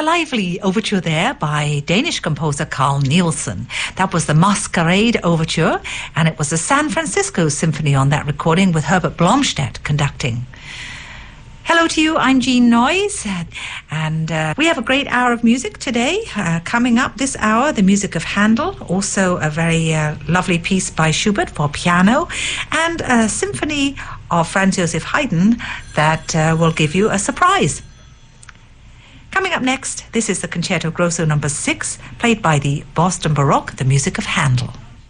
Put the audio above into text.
A lively overture there by Danish composer Carl Nielsen. That was the Masquerade Overture, and it was the San Francisco Symphony on that recording with Herbert Blomstedt conducting. Hello to you, I'm Jean Noyes, and we have a great hour of music today. Coming up this hour, the music of Handel, also a very lovely piece by Schubert for piano, and a symphony of Franz Joseph Haydn that will give you a surprise. Coming up next, this is the Concerto Grosso No. 6, played by the Boston Baroque, the music of Handel.